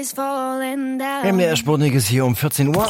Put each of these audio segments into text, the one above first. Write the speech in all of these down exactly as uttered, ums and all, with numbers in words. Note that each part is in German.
is falling down. M D R Sputnik ist hier um vierzehn Uhr.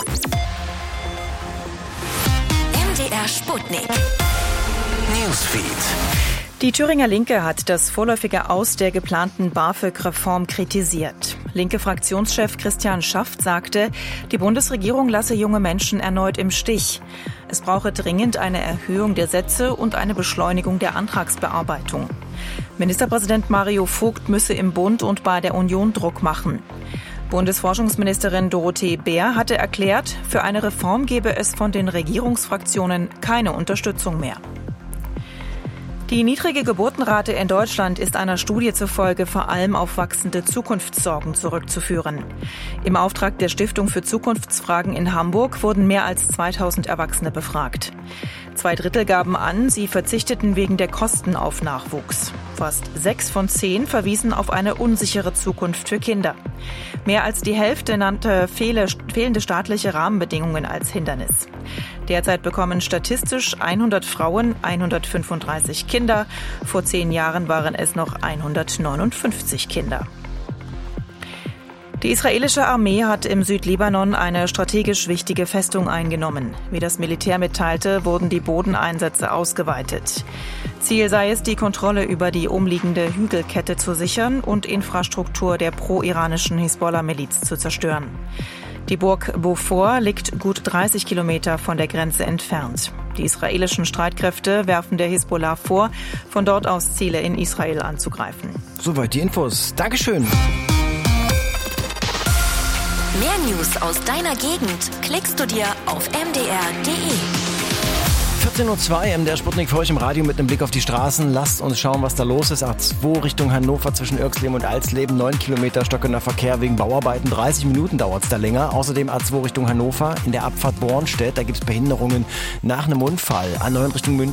M D R Sputnik. Newsfeed. Die Thüringer Linke hat das vorläufige Aus der geplanten BAföG-Reform kritisiert. Linke Fraktionschef Christian Schaft sagte, die Bundesregierung lasse junge Menschen erneut im Stich. Es brauche dringend eine Erhöhung der Sätze und eine Beschleunigung der Antragsbearbeitung. Ministerpräsident Mario Vogt müsse im Bund und bei der Union Druck machen. Bundesforschungsministerin Dorothee Bär hatte erklärt, für eine Reform gebe es von den Regierungsfraktionen keine Unterstützung mehr. Die niedrige Geburtenrate in Deutschland ist einer Studie zufolge vor allem auf wachsende Zukunftssorgen zurückzuführen. Im Auftrag der Stiftung für Zukunftsfragen in Hamburg wurden mehr als zweitausend Erwachsene befragt. Zwei Drittel gaben an, sie verzichteten wegen der Kosten auf Nachwuchs. Fast sechs von zehn verwiesen auf eine unsichere Zukunft für Kinder. Mehr als die Hälfte nannte fehlende staatliche Rahmenbedingungen als Hindernis. Derzeit bekommen statistisch hundert Frauen hundertfünfunddreißig Kinder. Vor zehn Jahren waren es noch hundertneunundfünfzig Kinder. Die israelische Armee hat im Südlibanon eine strategisch wichtige Festung eingenommen. Wie das Militär mitteilte, wurden die Bodeneinsätze ausgeweitet. Ziel sei es, die Kontrolle über die umliegende Hügelkette zu sichern und Infrastruktur der pro-iranischen Hisbollah-Miliz zu zerstören. Die Burg Beaufort liegt gut dreißig Kilometer von der Grenze entfernt. Die israelischen Streitkräfte werfen der Hisbollah vor, von dort aus Ziele in Israel anzugreifen. Soweit die Infos. Dankeschön. Mehr News aus deiner Gegend klickst du dir auf m d r punkt d e. vierzehn Uhr zwei, M D R Sputnik für euch im Radio mit einem Blick auf die Straßen. Lasst uns schauen, was da los ist. A zwei Richtung Hannover zwischen Irxleben und Alsleben. neun Kilometer stockender Verkehr wegen Bauarbeiten. dreißig Minuten dauert es da länger. Außerdem A zwei Richtung Hannover in der Abfahrt Bornstedt. Da gibt es Behinderungen nach einem Unfall. A neun Richtung München.